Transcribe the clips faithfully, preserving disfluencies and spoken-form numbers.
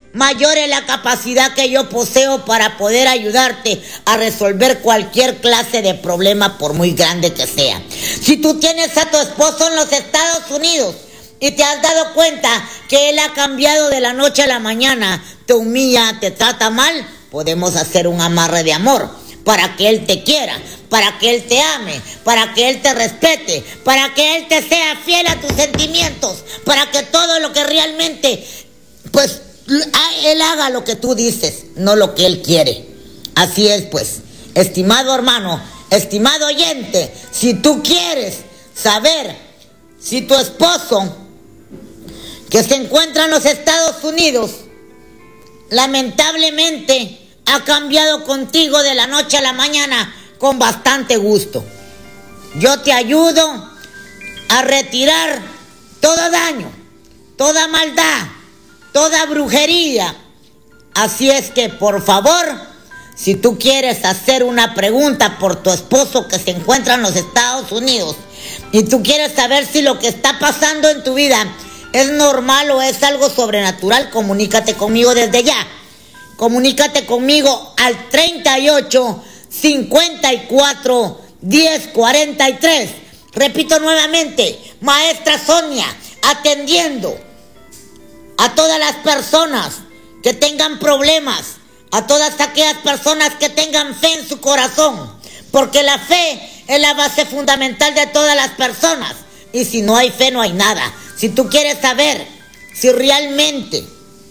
mayor es la capacidad que yo poseo para poder ayudarte a resolver cualquier clase de problema, por muy grande que sea. Si tú tienes a tu esposo en los Estados Unidos y te has dado cuenta que él ha cambiado de la noche a la mañana, te humilla, te trata mal, podemos hacer un amarre de amor para que él te quiera, para que él te ame, para que él te respete, para que él te sea fiel a tus sentimientos, para que todo lo que realmente, pues, él haga lo que tú dices, no lo que él quiere. Así es, pues, estimado hermano, estimado oyente, si tú quieres saber si tu esposo, que se encuentra en los Estados Unidos, lamentablemente ha cambiado contigo de la noche a la mañana, con bastante gusto, yo te ayudo a retirar todo daño, toda maldad, toda brujería. Así es que, por favor, si tú quieres hacer una pregunta por tu esposo que se encuentra en los Estados Unidos y tú quieres saber si lo que está pasando en tu vida es normal o es algo sobrenatural, comunícate conmigo desde ya. Comunícate conmigo al treinta y ocho, cincuenta y cuatro, diez, cuarenta y tres. Repito nuevamente, maestra Sonia, atendiendo a todas las personas que tengan problemas, a todas aquellas personas que tengan fe en su corazón, porque la fe es la base fundamental de todas las personas, y si no hay fe no hay nada. Si tú quieres saber si realmente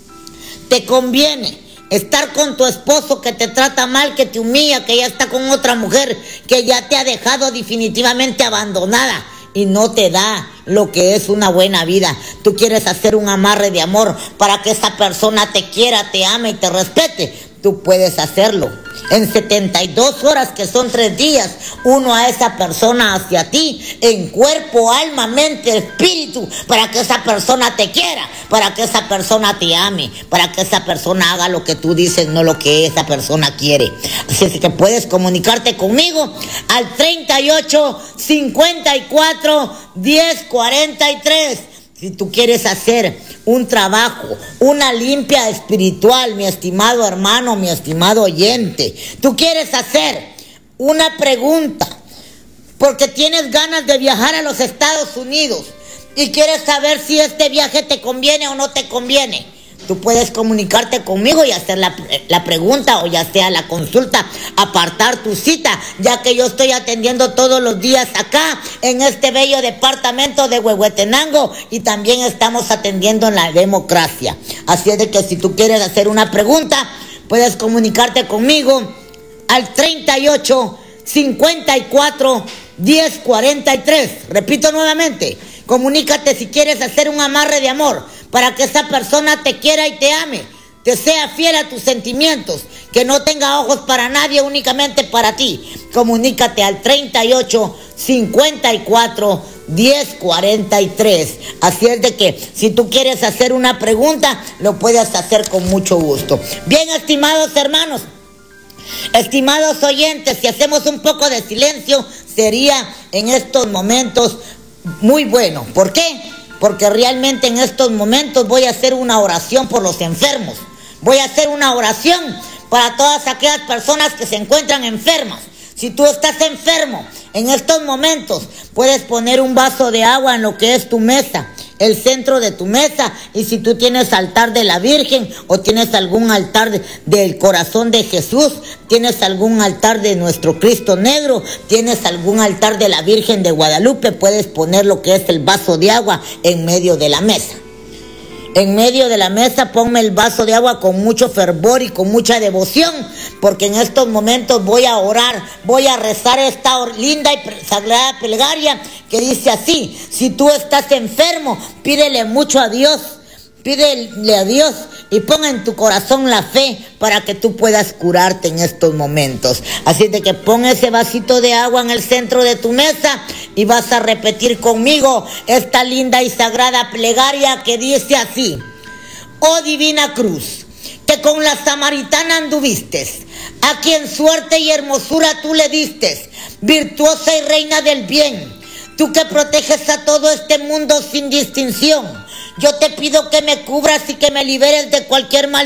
te conviene estar con tu esposo que te trata mal, que te humilla, que ya está con otra mujer, que ya te ha dejado definitivamente abandonada y no te da lo que es una buena vida, tú quieres hacer un amarre de amor para que esa persona te quiera, te ame y te respete, tú puedes hacerlo en setenta y dos horas, que son tres días, uno a esa persona hacia ti, en cuerpo, alma, mente, espíritu, para que esa persona te quiera, para que esa persona te ame, para que esa persona haga lo que tú dices, no lo que esa persona quiere. Así es que puedes comunicarte conmigo al treinta y ocho, cincuenta y cuatro, diez, cuarenta y tres. Si tú quieres hacer un trabajo, una limpia espiritual, mi estimado hermano, mi estimado oyente, tú quieres hacer una pregunta porque tienes ganas de viajar a los Estados Unidos y quieres saber si este viaje te conviene o no te conviene, tú puedes comunicarte conmigo y hacer la, la pregunta, o ya sea la consulta, apartar tu cita, ya que yo estoy atendiendo todos los días acá en este bello departamento de Huehuetenango, y también estamos atendiendo en la democracia. Así es de que si tú quieres hacer una pregunta, puedes comunicarte conmigo al treinta y ocho, cincuenta y cuatro, diez, cuarenta y tres. Repito nuevamente, comunícate si quieres hacer un amarre de amor para que esa persona te quiera y te ame, te sea fiel a tus sentimientos, que no tenga ojos para nadie, únicamente para ti. Comunícate al treinta y ocho, cincuenta y cuatro, diez, cuarenta y tres. Así es de que si tú quieres hacer una pregunta, lo puedes hacer con mucho gusto. Bien, estimados hermanos, estimados oyentes, si hacemos un poco de silencio, sería en estos momentos muy bueno. ¿Por qué? Porque realmente en estos momentos voy a hacer una oración por los enfermos. Voy a hacer una oración para todas aquellas personas que se encuentran enfermas. Si tú estás enfermo en estos momentos, puedes poner un vaso de agua en lo que es tu mesa, el centro de tu mesa, y si tú tienes altar de la Virgen o tienes algún altar de, del corazón de Jesús, tienes algún altar de nuestro Cristo negro, tienes algún altar de la Virgen de Guadalupe, puedes poner lo que es el vaso de agua en medio de la mesa. En medio de la mesa ponme el vaso de agua con mucho fervor y con mucha devoción, porque en estos momentos voy a orar, voy a rezar esta linda y sagrada plegaria que dice así: si tú estás enfermo, pídele mucho a Dios, pídele a Dios y pon en tu corazón la fe para que tú puedas curarte en estos momentos. Así de que pon ese vasito de agua en el centro de tu mesa y vas a repetir conmigo esta linda y sagrada plegaria que dice así: oh divina cruz, que con la samaritana anduviste, a quien suerte y hermosura tú le diste, virtuosa y reina del bien, tú que proteges a todo este mundo sin distinción, yo te pido que me cubras y que me liberes de cualquier mal